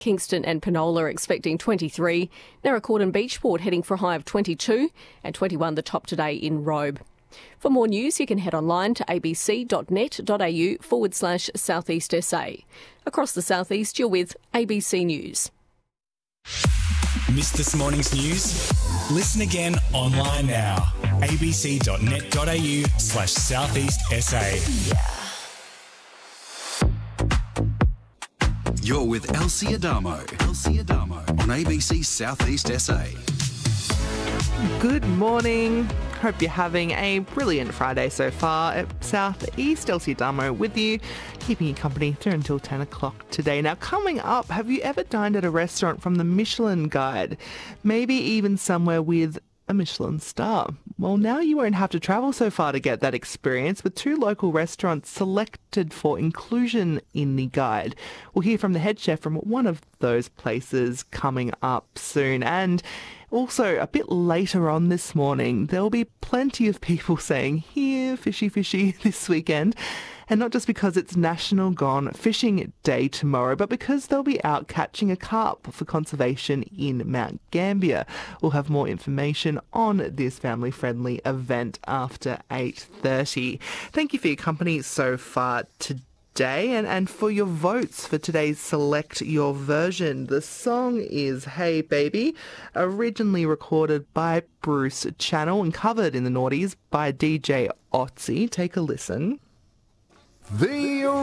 Kingston and Penola are expecting 23. Narracoorte and Beachport heading for a high of 22 and 21 the top today in Robe. For more news, you can head online to abc.net.au/Southeast SA. Across the Southeast, you're with ABC News. Missed this morning's news? Listen again online now. abc.net.au/Southeast SA. You're with Elsie Adamo. Elsie Adamo on ABC Southeast SA. Good morning. Hope you're having a brilliant Friday so far at Southeast. Elsie Adamo with you, keeping you company through until 10 o'clock today. Now, coming up, have you ever dined at a restaurant from the Michelin Guide? Maybe even somewhere with a Michelin star. Well, now you won't have to travel so far to get that experience, with 2 local restaurants selected for inclusion in the guide. We'll hear from the head chef from one of those places coming up soon. And also, a bit later on this morning, there'll be plenty of people saying, here, fishy, fishy, this weekend. And not just because it's National Gone Fishing Day tomorrow, but because they'll be out catching a carp for conservation in Mount Gambier. We'll have more information on this family-friendly event after 8:30. Thank you for your company so far today and for your votes for today's Select Your Version. The song is Hey Baby, originally recorded by Bruce Channel and covered in the noughties by DJ Otzi. Take a listen. The